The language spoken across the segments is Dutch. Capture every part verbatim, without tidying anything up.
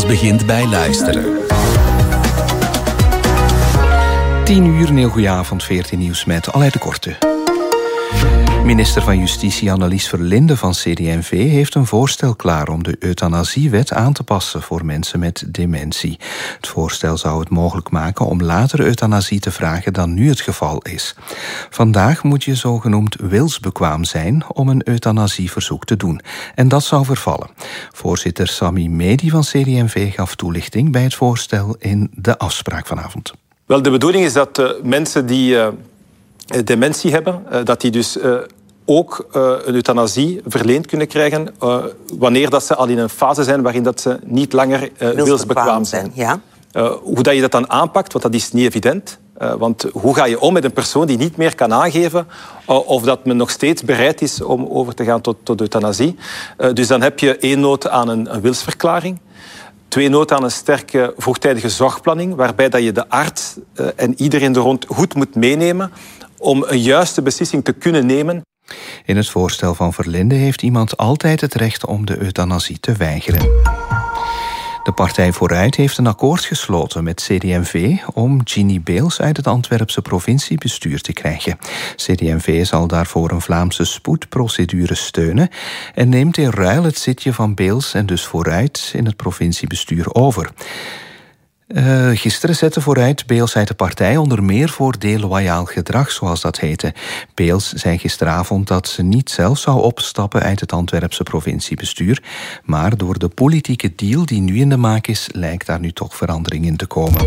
Alles begint bij luisteren. tien uur, een heel goeie avond, veertien Nieuws met Aleid de Korte. Minister van Justitie Annelies Verlinde van C D en V heeft een voorstel klaar om de euthanasiewet aan te passen voor mensen met dementie. Het voorstel zou het mogelijk maken om later euthanasie te vragen dan nu het geval is. Vandaag moet je zogenoemd wilsbekwaam zijn om een euthanasieverzoek te doen. En dat zou vervallen. Voorzitter Sami Medi van C D en V gaf toelichting bij het voorstel in de afspraak vanavond. Wel, de bedoeling is dat uh, mensen die uh, dementie hebben, uh, dat die dus uh, ook uh, een euthanasie verleend kunnen krijgen uh, wanneer dat ze al in een fase zijn waarin dat ze niet langer uh, wilsbekwaam zijn. Ja. Uh, hoe dat je dat dan aanpakt, want dat is niet evident. Uh, want hoe ga je om met een persoon die niet meer kan aangeven uh, of dat men nog steeds bereid is om over te gaan tot, tot euthanasie. Uh, dus dan heb je één nood aan een, een wilsverklaring. Twee nood aan een sterke vroegtijdige zorgplanning, waarbij dat je de arts uh, en iedereen er rond goed moet meenemen om een juiste beslissing te kunnen nemen. In het voorstel van Verlinde heeft iemand altijd het recht om de euthanasie te weigeren. De partij Vooruit heeft een akkoord gesloten met C D en V om Ginny Beels uit het Antwerpse provinciebestuur te krijgen. C D en V zal daarvoor een Vlaamse spoedprocedure steunen en neemt in ruil het zitje van Beels en dus Vooruit in het provinciebestuur over. Uh, gisteren zette Vooruit Beels uit de partij onder meer voor deloyaal gedrag, zoals dat heette. Beels zei gisteravond dat ze niet zelf zou opstappen uit het Antwerpse provinciebestuur, maar door de politieke deal die nu in de maak is, lijkt daar nu toch verandering in te komen.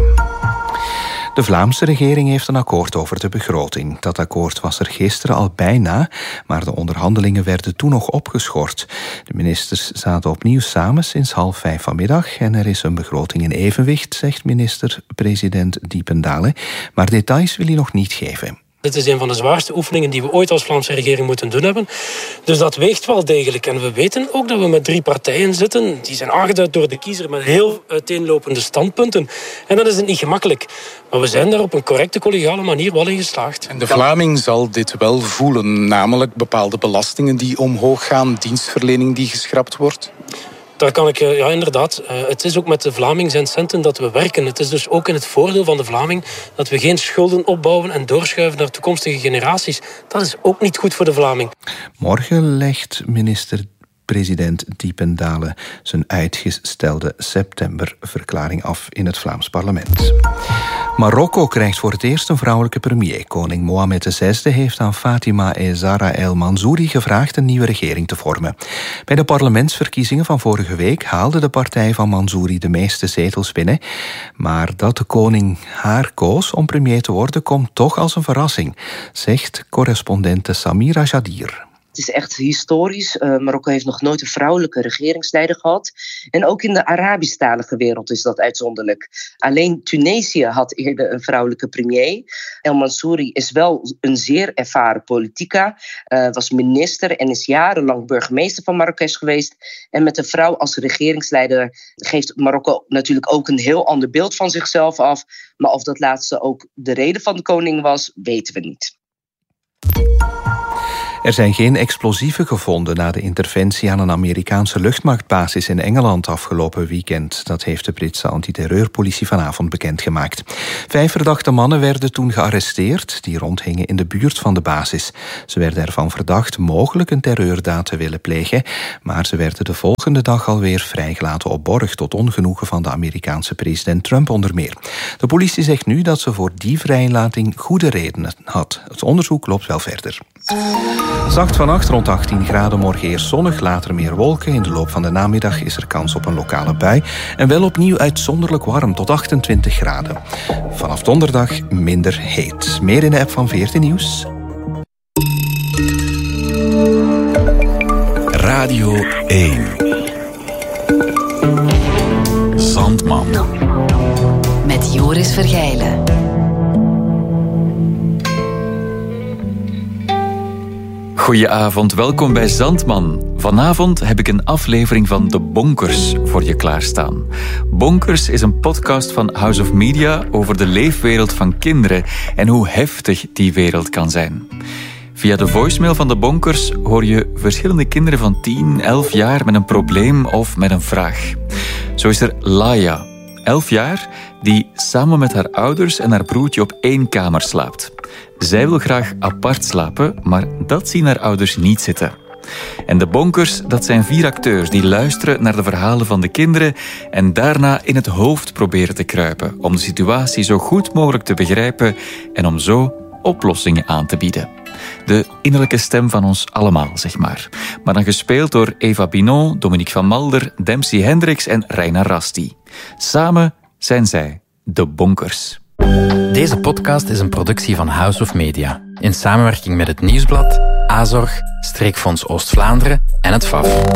De Vlaamse regering heeft een akkoord over de begroting. Dat akkoord was er gisteren al bijna, maar de onderhandelingen werden toen nog opgeschort. De ministers zaten opnieuw samen sinds half vijf vanmiddag en er is een begroting in evenwicht, zegt minister-president Diependale. Maar details wil hij nog niet geven. Dit is een van de zwaarste oefeningen die we ooit als Vlaamse regering moeten doen hebben. Dus dat weegt wel degelijk. En we weten ook dat we met drie partijen zitten. Die zijn aangeduid door de kiezer met heel uiteenlopende standpunten. En dat is het niet gemakkelijk. Maar we zijn daar op een correcte, collegiale manier wel in geslaagd. En de Vlaming zal dit wel voelen. Namelijk bepaalde belastingen die omhoog gaan. Dienstverlening die geschrapt wordt. Daar kan ik, ja inderdaad, het is ook met de Vlaming zijn centen dat we werken. Het is dus ook in het voordeel van de Vlaming dat we geen schulden opbouwen en doorschuiven naar toekomstige generaties. Dat is ook niet goed voor de Vlaming. Morgen legt minister-president Diependale zijn uitgestelde septemberverklaring af in het Vlaams parlement. Marokko krijgt voor het eerst een vrouwelijke premier. Koning Mohammed de zesde heeft aan Fatima Zahra El Mansouri gevraagd een nieuwe regering te vormen. Bij de parlementsverkiezingen van vorige week haalde de partij van Mansouri de meeste zetels binnen. Maar dat de koning haar koos om premier te worden komt toch als een verrassing, zegt correspondente Samira Jadir. Het is echt historisch. Uh, Marokko heeft nog nooit een vrouwelijke regeringsleider gehad. En ook in de Arabisch-talige wereld is dat uitzonderlijk. Alleen Tunesië had eerder een vrouwelijke premier. El Mansouri is wel een zeer ervaren politica. Uh, was minister en is jarenlang burgemeester van Marrakesh geweest. En met een vrouw als regeringsleider geeft Marokko natuurlijk ook een heel ander beeld van zichzelf af. Maar of dat laatste ook de reden van de koning was, weten we niet. Er zijn geen explosieven gevonden na de interventie aan een Amerikaanse luchtmachtbasis in Engeland afgelopen weekend. Dat heeft de Britse antiterreurpolitie vanavond bekendgemaakt. Vijf verdachte mannen werden toen gearresteerd die rondhingen in de buurt van de basis. Ze werden ervan verdacht mogelijk een terreurdaad te willen plegen, maar ze werden de volgende dag alweer vrijgelaten op borg tot ongenoegen van de Amerikaanse president Trump onder meer. De politie zegt nu dat ze voor die vrijlating goede redenen had. Het onderzoek loopt wel verder. Zacht vannacht rond achttien graden, morgen eerst zonnig, later meer wolken. In de loop van de namiddag is er kans op een lokale bui. En wel opnieuw uitzonderlijk warm, tot achtentwintig graden. Vanaf donderdag minder heet. Meer in de app van veertien Nieuws. Radio één. Zandman. Met Joris Vergijlen. Goedenavond, welkom bij Zandman. Vanavond heb ik een aflevering van De Bonkers voor je klaarstaan. Bonkers is een podcast van House of Media over de leefwereld van kinderen en hoe heftig die wereld kan zijn. Via de voicemail van De Bonkers hoor je verschillende kinderen van tien, elf jaar met een probleem of met een vraag. Zo is er Laia, elf jaar, die samen met haar ouders en haar broertje op één kamer slaapt. Zij wil graag apart slapen, maar dat zien haar ouders niet zitten. En de Bonkers, dat zijn vier acteurs die luisteren naar de verhalen van de kinderen en daarna in het hoofd proberen te kruipen om de situatie zo goed mogelijk te begrijpen en om zo oplossingen aan te bieden. De innerlijke stem van ons allemaal, zeg maar. Maar dan gespeeld door Eva Binon, Dominique van Malder, Dempsey Hendricks en Reina Rasti. Samen zijn zij de Bonkers. Deze podcast is een productie van House of Media. In samenwerking met het Nieuwsblad, Azorg, Streekfonds Oost-Vlaanderen en het F A F.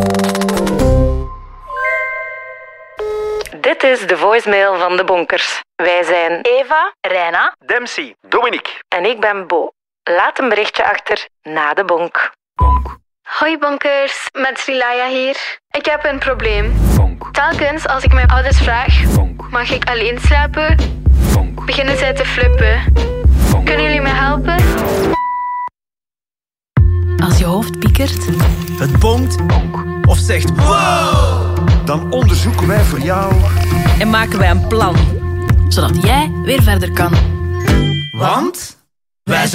Dit is de voicemail van de Bonkers. Wij zijn Eva, Reina, Dempsey, Dominique en ik ben Bo. Laat een berichtje achter na de bonk. Bonk. Hoi Bonkers, met Srilaya hier. Ik heb een probleem. Bonk. Telkens als ik mijn ouders vraag, Bonk. mag ik alleen slapen? Bonk. Beginnen zij te flippen. Bonk. Kunnen jullie me helpen? Als je hoofd piekert, Het bonkt Bonk. of zegt wow. Dan onderzoeken wij voor jou. En maken wij een plan, zodat jij weer verder kan. Want wij